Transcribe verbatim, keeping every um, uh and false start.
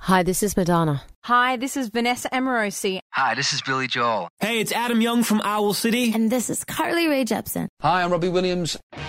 Hi, this is Madonna. Hi, this is Vanessa Amorosi. Hi, this is Billy Joel. Hey, it's Adam Young from Owl City. And this is Carly Rae Jepsen. Hi, I'm Robbie Williams.